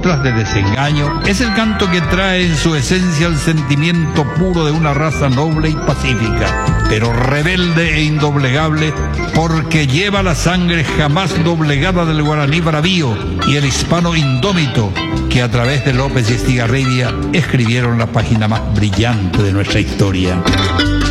otras de desengaño, es el canto que trae en su esencia el sentimiento puro de una raza noble y pacífica, pero rebelde e indoblegable, porque lleva la sangre jamás doblegada del guaraní bravío y el hispano indómito, que a través de López y Estigarribia escribieron la página más brillante de nuestra historia.